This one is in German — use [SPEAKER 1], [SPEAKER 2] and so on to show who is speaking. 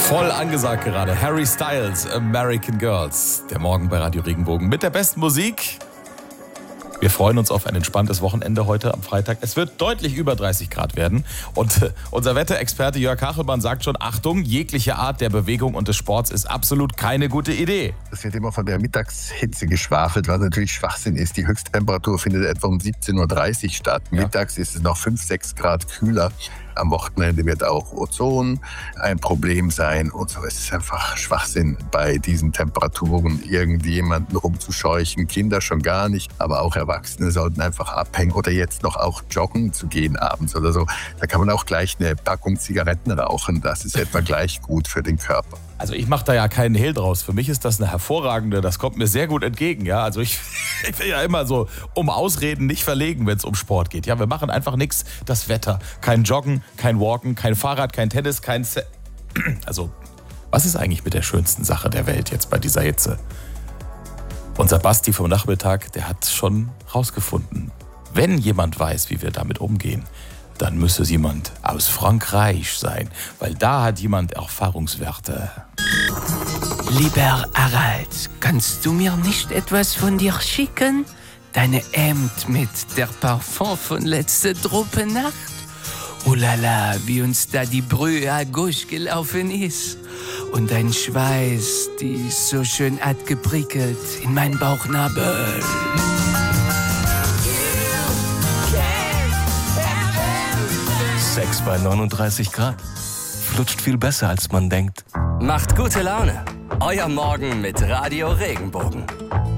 [SPEAKER 1] Voll angesagt gerade. Harry Styles, American Girls. Der Morgen bei Radio Regenbogen mit der besten Musik. Wir freuen uns auf ein entspanntes Wochenende heute am Freitag. Es wird deutlich über 30 Grad werden. Und unser Wetterexperte Jörg Kachelmann sagt schon, Achtung, jegliche Art der Bewegung und des Sports ist absolut keine gute Idee.
[SPEAKER 2] Es wird immer von der Mittagshitze geschwafelt, was natürlich Schwachsinn ist. Die Höchsttemperatur findet etwa um 17.30 Uhr statt. Ja. Mittags ist es noch 5-6 Grad kühler. Am Wochenende wird auch Ozon ein Problem sein und so. Es ist einfach Schwachsinn, bei diesen Temperaturen irgendjemanden rumzuscheuchen. Kinder schon gar nicht, aber auch Erwachsene sollten einfach abhängen oder jetzt noch auch joggen zu gehen abends oder so. Da kann man auch gleich eine Packung Zigaretten rauchen. Das ist etwa gleich gut für den Körper.
[SPEAKER 1] Also ich mache da ja keinen Hehl draus. Für mich ist das eine hervorragende, das kommt mir sehr gut entgegen. Ja? Also ich will ja immer so um Ausreden nicht verlegen, wenn es um Sport geht. Ja, wir machen einfach nichts. Das Wetter, kein Joggen, kein Walken, kein Fahrrad, kein Tennis, Also was ist eigentlich mit der schönsten Sache der Welt jetzt bei dieser Hitze? Unser Basti vom Nachmittag, der hat schon rausgefunden, wenn jemand weiß, wie wir damit umgehen, dann müsse es jemand aus Frankreich sein, weil da hat jemand Erfahrungswerte.
[SPEAKER 3] Lieber Harald, kannst du mir nicht etwas von dir schicken? Deine Hemd mit der Parfum von letzter Nacht? Oh la la, wie uns da die Brühe à gauche gelaufen ist. Und dein Schweiß, die so schön hat geprickelt in mein Bauchnabel.
[SPEAKER 4] 6 bei 39 Grad. Flutscht viel besser, als man denkt.
[SPEAKER 5] Macht gute Laune. Euer Morgen mit Radio Regenbogen.